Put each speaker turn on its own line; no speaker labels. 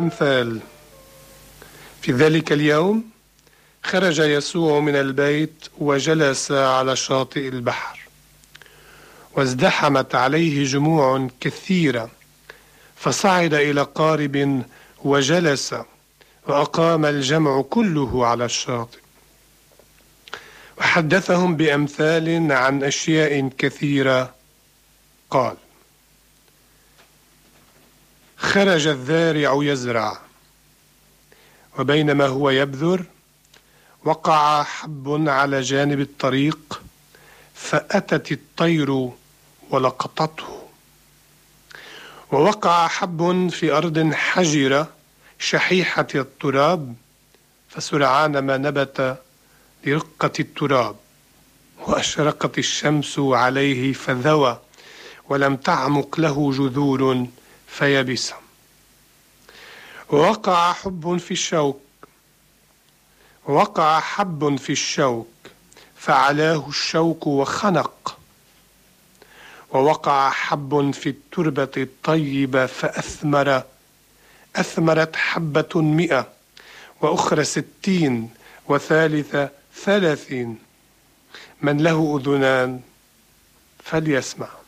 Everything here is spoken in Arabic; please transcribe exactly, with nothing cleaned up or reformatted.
الأمثال. في ذلك اليوم خرج يسوع من البيت وجلس على شاطئ البحر، وازدحمت عليه جموع كثيرة، فصعد إلى قارب وجلس، وأقام الجمع كله على الشاطئ، وحدثهم بأمثال عن أشياء كثيرة. قال: خرج الزارع يزرع، وبينما هو يبذر وقع حب على جانب الطريق، فأتت الطير ولقطته. ووقع حب في أرض حجرة شحيحة التراب، فسرعان ما نبت لرقة التراب، وأشرقت الشمس عليه فذوى، ولم تعمق له جذور فيبس. ووقع حب في الشوك ووقع حب في الشوك فعلاه الشوك وخنق. ووقع حب في التربة الطيبة فأثمر، أثمرت حبة مئة، وأخرى ستين، وثالثة ثلاثين. من له أذنان فليسمع.